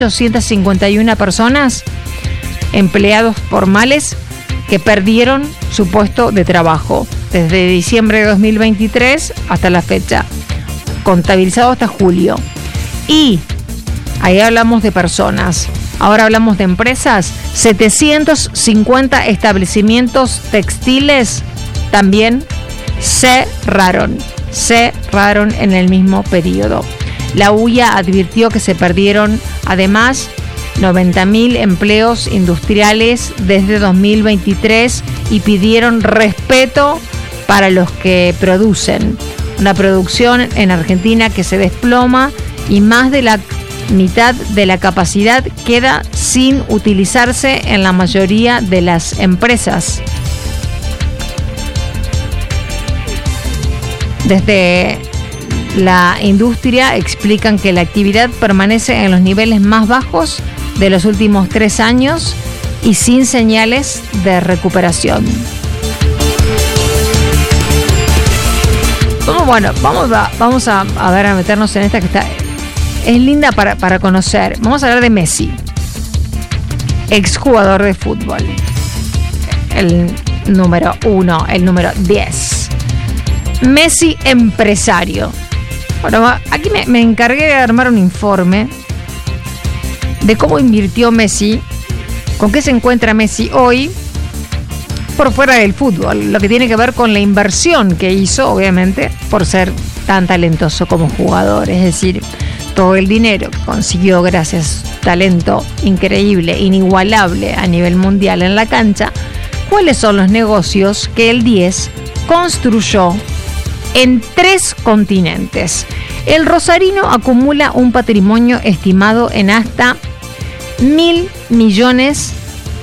251 personas, empleados formales, que perdieron su puesto de trabajo desde diciembre de 2023 hasta la fecha, contabilizado hasta julio. Y ahí hablamos de personas, ahora hablamos de empresas. 750 establecimientos textiles también cerraron en el mismo periodo. La UIA advirtió que se perdieron además 90.000 empleos industriales desde 2023 y pidieron respeto para los que producen. Una producción en Argentina que se desploma y más de la mitad de la capacidad queda sin utilizarse en la mayoría de las empresas. Desde la industria explican que la actividad permanece en los niveles más bajos de los últimos 3 años y sin señales de recuperación. Bueno, vamos a ver, a meternos en esta que es linda para conocer. Vamos a hablar de Messi, exjugador de fútbol, el número 1, el número 10. Messi, empresario. Bueno, aquí me encargué de armar un informe de cómo invirtió Messi, con qué se encuentra Messi hoy por fuera del fútbol, lo que tiene que ver con la inversión que hizo, obviamente, por ser tan talentoso como jugador. Es decir, todo el dinero que consiguió gracias a su talento increíble, inigualable a nivel mundial en la cancha. ¿Cuáles son los negocios que el 10 construyó en 3 continentes? El rosarino acumula un patrimonio estimado en hasta $1.000 millones.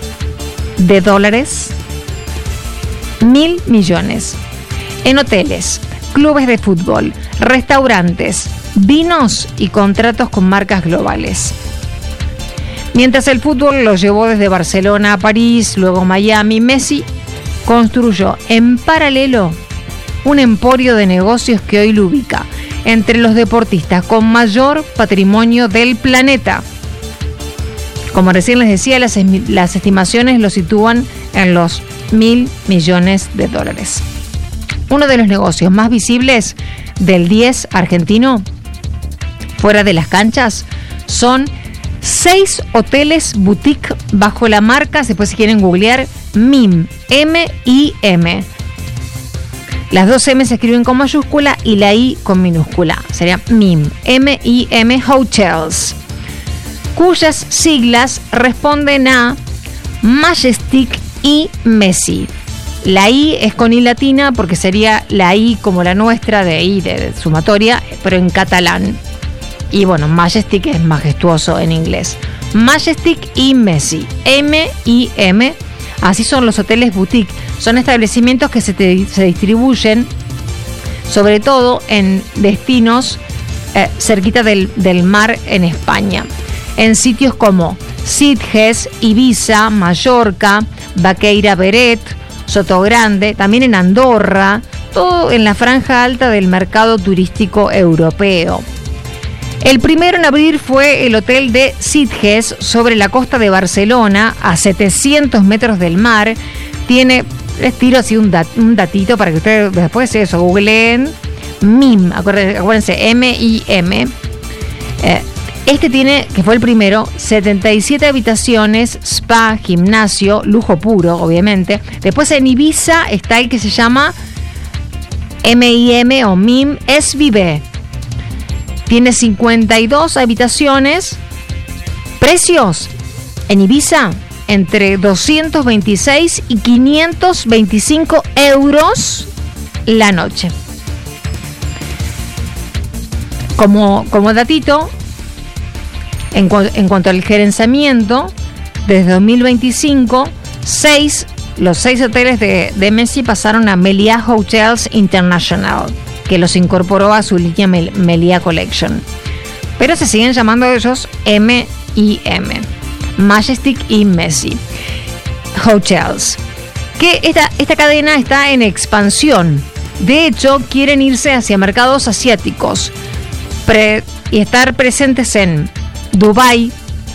$1.000 millones. En hoteles, clubes de fútbol, restaurantes, vinos y contratos con marcas globales. Mientras el fútbol lo llevó desde Barcelona a París, luego Miami, Messi construyó en paralelo un emporio de negocios que hoy lo ubica entre los deportistas con mayor patrimonio del planeta. Como recién les decía, las estimaciones lo sitúan en los $1.000 millones. Uno de los negocios más visibles del 10 argentino, fuera de las canchas, son 6 hoteles boutique bajo la marca, después si quieren googlear, MIM, M-I-M. Las 2 M se escriben con mayúscula y la I con minúscula. Sería MIM, M-I-M Hotels, cuyas siglas responden a Majestic y Messi. La I es con I latina porque sería la I como la nuestra, de I de sumatoria, pero en catalán. Y bueno, Majestic es majestuoso en inglés. Majestic y Messi, M-I-M. Así son los hoteles boutique. Son establecimientos que se distribuyen sobre todo en destinos cerquita del mar en España. En sitios como Sitges, Ibiza, Mallorca, Baqueira Beret, Sotogrande, también en Andorra, todo en la franja alta del mercado turístico europeo. El primero en abrir fue el hotel de Sitges, sobre la costa de Barcelona, a 700 metros del mar. Les tiro así un datito para que ustedes después eso, googleen MIM, acuérdense, M-I-M. Este tiene, que fue el primero, 77 habitaciones, spa, gimnasio, lujo puro, obviamente. Después en Ibiza está el que se llama M-I-M o MIM SVB. Tiene 52 habitaciones. Precios en Ibiza entre 226 y 525 euros la noche. Como datito, en cuanto al gerenciamiento, desde 2025, los 6 hoteles de Messi pasaron a Meliá Hotels International, que los incorporó a su línea Meliá Collection. Pero se siguen llamando ellos M-I-M, Majestic y Messi Hotels. Que esta cadena está en expansión. De hecho, quieren irse hacia mercados asiáticos y estar presentes en Dubái,